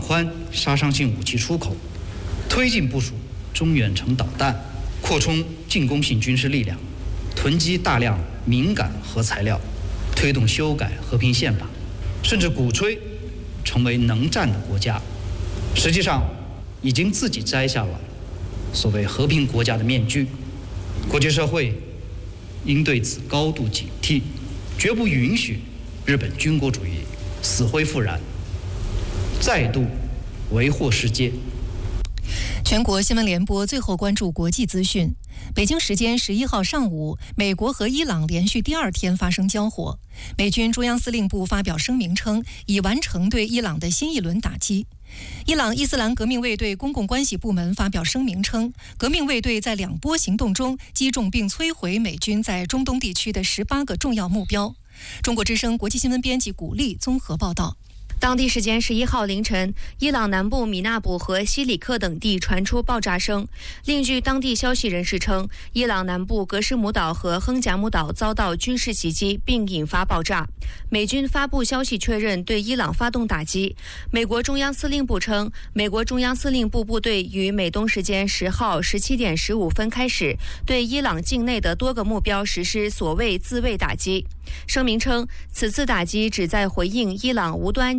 宽杀伤性武器出口，推进部署中远程导弹，扩充进攻性军事力量，囤积大量敏感核材料，推动修改和平宪法，甚至鼓吹成为能战的国家，实际上已经自己摘下了所谓和平国家的面具。国际社会应对此高度警惕，绝不允许日本军国主义死灰复燃，再度为祸世界。 全国新闻联播最后关注国际资讯。北京时间11号上午，美国和伊朗连续第2天发生交火。美军中央司令部发表声明称，已完成对伊朗的新一轮打击。伊朗伊斯兰革命卫队公共关系部门发表声明称，革命卫队在2波行动中击中并摧毁美军在中东地区的18个重要目标。中国之声国际新闻编辑古丽综合报道。 当地时间11号凌晨，伊朗南部米纳卜和西里克等地传出爆炸声。另据当地消息人士称，伊朗南部格什姆岛和亨贾姆岛遭到军事袭击，并引发爆炸。美军发布消息确认对伊朗发动打击。美国中央司令部称，美国中央司令部部队于美东时间10号17点15分开始，对伊朗境内的多个目标实施所谓自卫打击。声明称，此次打击旨在回应伊朗无端